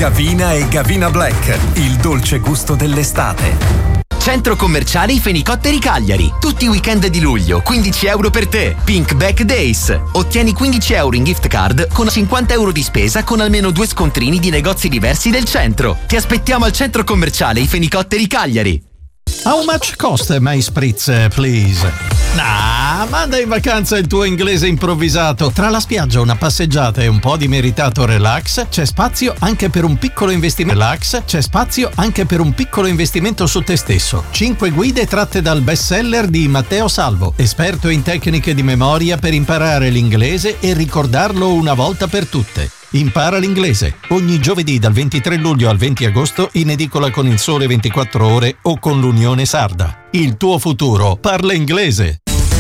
Gavina e Gavina Black, il dolce gusto dell'estate. Centro commerciale I Fenicotteri Cagliari. Tutti i weekend di luglio, 15 euro per te. Pink Back Days. Ottieni 15 euro in gift card con 50 euro di spesa con almeno 2 scontrini di negozi diversi del centro. Ti aspettiamo al centro commerciale I Fenicotteri Cagliari. How much cost my spritz, please? Manda in vacanza il tuo inglese improvvisato. Tra la spiaggia, una passeggiata e un po' di meritato relax, c'è spazio anche per un piccolo investimento. Su te stesso. 5 guide tratte dal bestseller di Matteo Salvo, esperto in tecniche di memoria per imparare l'inglese e ricordarlo una volta per tutte. Impara l'inglese ogni giovedì dal 23 luglio al 20 agosto in edicola con Il Sole 24 Ore o con l'Unione Sarda. Il tuo futuro parla inglese.